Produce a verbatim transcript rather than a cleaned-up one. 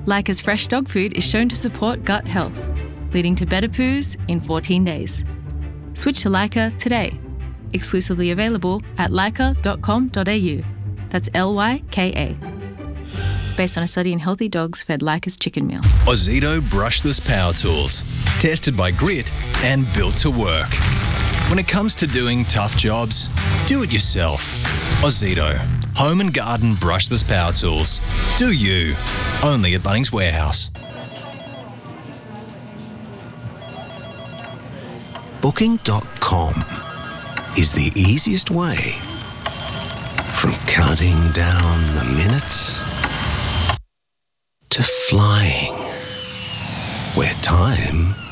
Leica's fresh dog food is shown to support gut health, leading to better poos in fourteen days. Switch to Leica today. Exclusively available at leica dot com dot a u. That's L Y K A. Based on a study in healthy dogs fed Leica's chicken meal. Ozito brushless power tools. Tested by Grit and built to work. When it comes to doing tough jobs, do it yourself. Ozito. Home and garden brushless power tools. Do you. Only at Bunnings Warehouse. Booking dot com is the easiest way from counting down the minutes to flying, where time